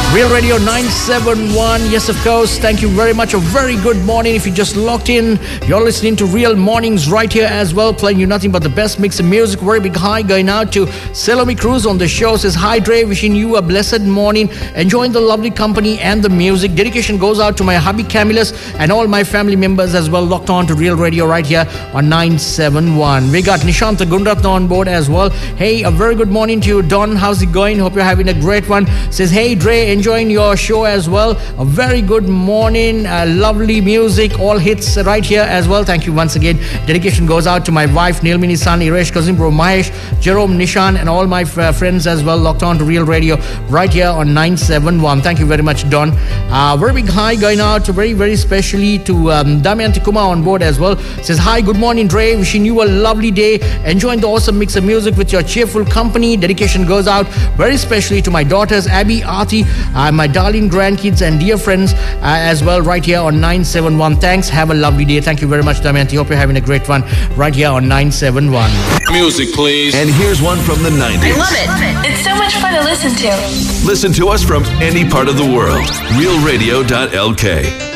Real Radio 971. Yes, of course. Thank you very much. A very good morning. If you just locked in, you're listening to Real Mornings right here as well, playing you nothing but the best mix of music. Very big hi going out to Salome Cruz on the show. Says, hi, Dre. Wishing you a blessed morning. Enjoying the lovely company and the music. Dedication goes out to my hubby Camillus and all my family members as well, locked on to Real Radio right here on 971. We got Nishanta Gundatna on board as well. Hey, a very good morning to you, Don. How's it going? Hope you're having a great one. Says, hey, Dre, enjoying your show as well. A very good morning. Lovely music, all hits right here as well. Thank you once again. Dedication goes out to my wife, Nilmini, son, Iresh, cousin, bro, Mahesh, Jerome, Nishan, and all my friends as well, locked on to Real Radio right here on 971. Thank you very much, Don. Very big hi going out to very, very specially to Damayanti Kumar on board as well. Says, hi, good morning, Dre. Wishing you a lovely day. Enjoying the awesome mix of music with your cheerful company. Dedication goes out very specially to my daughters, Abby, Aarti, my darling grandkids and dear friends as well right here on 971. Thanks. Have a lovely day. Thank you very much, Damayanti. Hope you're having a great one right here on 971. Music, please. And here's one from the 90s. I love it. It's so much fun to listen to. Listen to us from any part of the world. RealRadio.lk.